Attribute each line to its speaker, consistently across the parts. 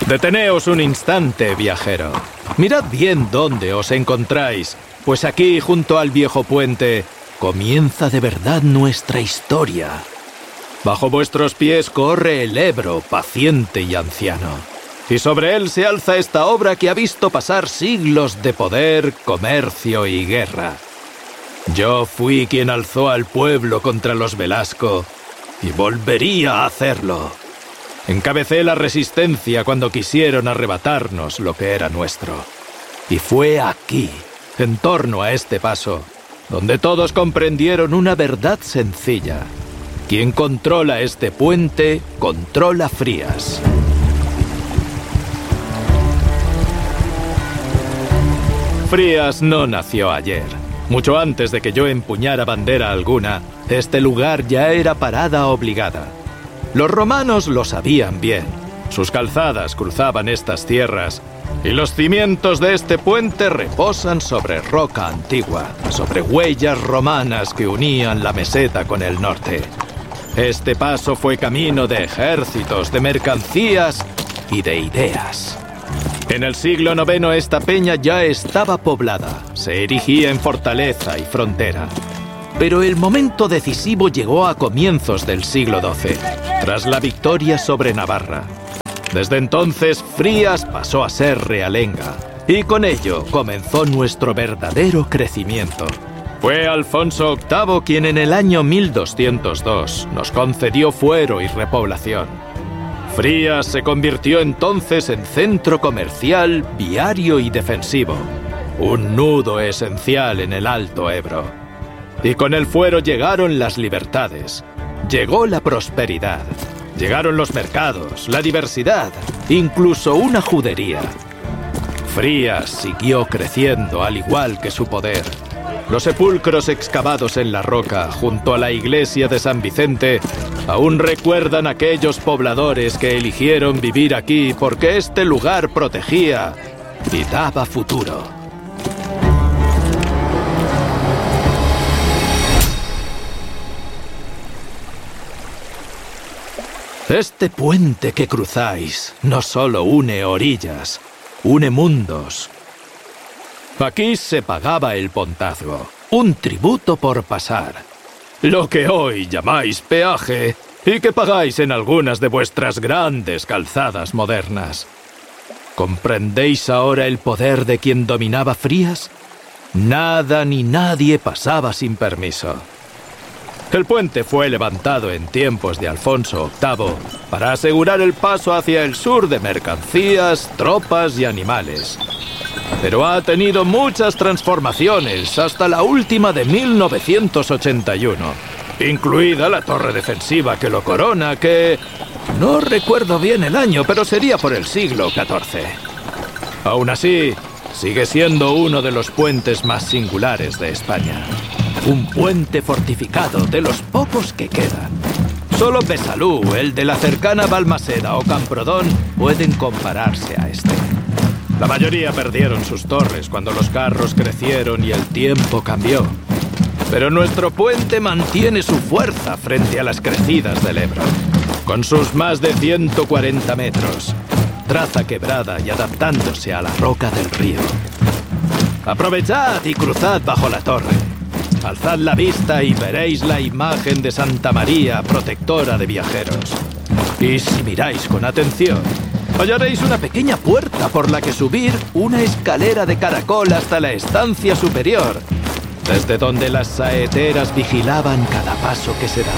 Speaker 1: Deteneos un instante, viajero. Mirad bien dónde os encontráis, pues aquí, junto al viejo puente, comienza de verdad nuestra historia. Bajo vuestros pies corre el Ebro, paciente y anciano. Y sobre él se alza esta obra que ha visto pasar siglos de poder, comercio y guerra. Yo fui quien alzó al pueblo contra los Velasco y volvería a hacerlo. Encabecé la resistencia cuando quisieron arrebatarnos lo que era nuestro. Y fue aquí, en torno a este paso, donde todos comprendieron una verdad sencilla. Quien controla este puente, controla Frías. Frías no nació ayer. Mucho antes de que yo empuñara bandera alguna, este lugar ya era parada obligada. Los romanos lo sabían bien. Sus calzadas cruzaban estas tierras y los cimientos de este puente reposan sobre roca antigua, sobre huellas romanas que unían la meseta con el norte. Este paso fue camino de ejércitos, de mercancías y de ideas. En el siglo IX esta peña ya estaba poblada, se erigía en fortaleza y frontera. Pero el momento decisivo llegó a comienzos del siglo XII, tras la victoria sobre Navarra. Desde entonces, Frías pasó a ser realenga, y con ello comenzó nuestro verdadero crecimiento. Fue Alfonso VIII quien en el año 1202 nos concedió fuero y repoblación. Frías se convirtió entonces en centro comercial, viario y defensivo, un nudo esencial en el Alto Ebro. Y con el fuero llegaron las libertades, llegó la prosperidad, llegaron los mercados, la diversidad, incluso una judería. Frías siguió creciendo al igual que su poder. Los sepulcros excavados en la roca junto a la iglesia de San Vicente aún recuerdan a aquellos pobladores que eligieron vivir aquí porque este lugar protegía y daba futuro. Este puente que cruzáis no solo une orillas, une mundos. Aquí se pagaba el pontazgo, un tributo por pasar. Lo que hoy llamáis peaje y que pagáis en algunas de vuestras grandes calzadas modernas. ¿Comprendéis ahora el poder de quien dominaba Frías? Nada ni nadie pasaba sin permiso. El puente fue levantado en tiempos de Alfonso VIII para asegurar el paso hacia el sur de mercancías, tropas y animales. Pero ha tenido muchas transformaciones hasta la última de 1981, incluida la torre defensiva que lo corona, que no recuerdo bien el año, pero sería por el siglo XIV. Aún así, sigue siendo uno de los puentes más singulares de España. Un puente fortificado de los pocos que quedan. Solo Besalú, el de la cercana Balmaseda o Camprodón, pueden compararse a este. La mayoría perdieron sus torres cuando los carros crecieron y el tiempo cambió. Pero nuestro puente mantiene su fuerza frente a las crecidas del Ebro. Con sus más de 140 metros, traza quebrada y adaptándose a la roca del río. Aprovechad y cruzad bajo la torre. Alzad la vista y veréis la imagen de Santa María, protectora de viajeros. Y si miráis con atención, hallaréis una pequeña puerta por la que subir una escalera de caracol hasta la estancia superior, desde donde las saeteras vigilaban cada paso que se daba.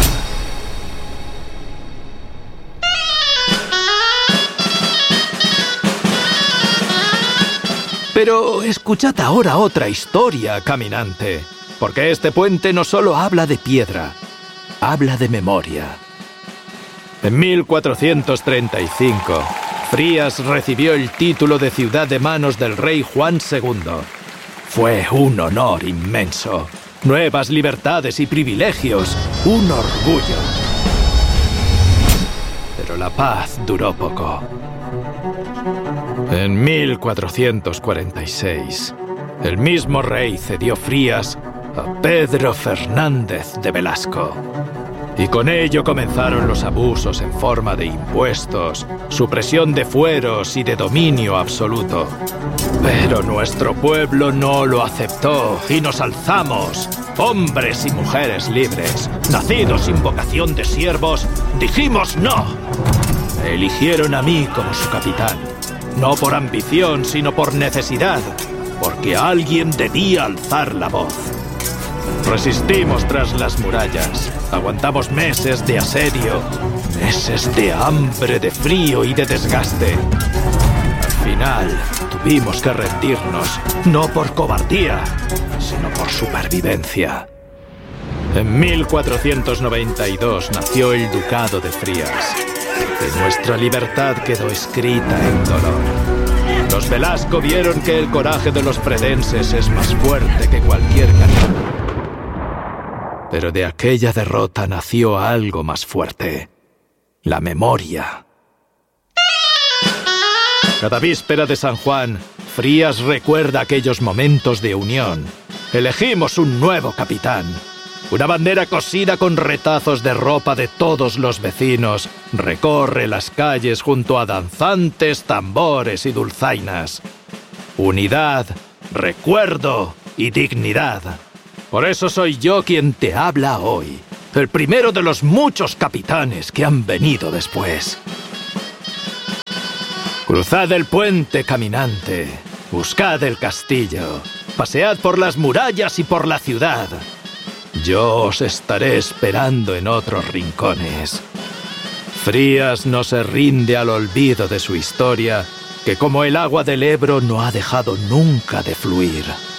Speaker 1: Pero escuchad ahora otra historia, caminante. Porque este puente no solo habla de piedra, habla de memoria. En 1435, Frías recibió el título de ciudad de manos del rey Juan II. Fue un honor inmenso, nuevas libertades y privilegios, un orgullo. Pero la paz duró poco. En 1446, el mismo rey cedió Frías a Pedro Fernández de Velasco. Y con ello comenzaron los abusos en forma de impuestos, supresión de fueros y de dominio absoluto. Pero nuestro pueblo no lo aceptó y nos alzamos, hombres y mujeres libres, nacidos sin vocación de siervos, dijimos no. Me eligieron a mí como su capitán, no por ambición, sino por necesidad, porque alguien debía alzar la voz. Resistimos tras las murallas, aguantamos meses de asedio, meses de hambre, de frío y de desgaste. Al final, tuvimos que rendirnos, no por cobardía, sino por supervivencia. En 1492 nació el Ducado de Frías. Y nuestra libertad quedó escrita en dolor. Los Velasco vieron que el coraje de los fredenses es más fuerte que cualquier cañón. Pero de aquella derrota nació algo más fuerte: la memoria. Cada víspera de San Juan, Frías recuerda aquellos momentos de unión. Elegimos un nuevo capitán. Una bandera cosida con retazos de ropa de todos los vecinos recorre las calles junto a danzantes, tambores y dulzainas. Unidad, recuerdo y dignidad. Por eso soy yo quien te habla hoy, el primero de los muchos capitanes que han venido después. Cruzad el puente caminante, buscad el castillo, pasead por las murallas y por la ciudad. Yo os estaré esperando en otros rincones. Frías no se rinde al olvido de su historia, que como el agua del Ebro no ha dejado nunca de fluir.